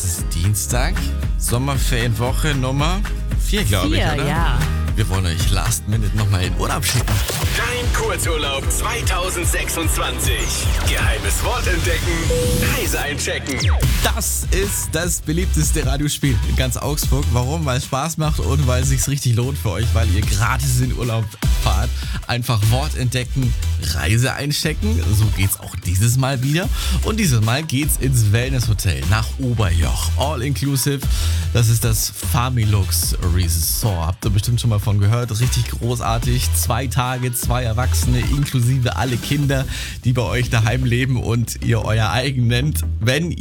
Es ist Dienstag, Sommerferienwoche Nummer 4, glaube ich, oder? Ja. Wir wollen euch last minute nochmal in Urlaub schicken. Dein Kurzurlaub 2026. Geheimes Wort entdecken. Reise einchecken. Das ist das beliebteste Radiospiel in ganz Augsburg. Warum? Weil es Spaß macht und weil es sich richtig lohnt für euch, weil ihr gratis in Urlaub fahrt. Einfach Wort entdecken, Reise einchecken. So geht's auch dieses Mal wieder. Und dieses Mal geht's ins Wellnesshotel nach Oberjoch. All inclusive. Das ist das Familux Resort. Habt ihr bestimmt schon mal von gehört. Richtig großartig. 2 Tage, 2 Erwachsene, inklusive alle Kinder, die bei euch daheim leben und ihr euer eigen nennt. Wenn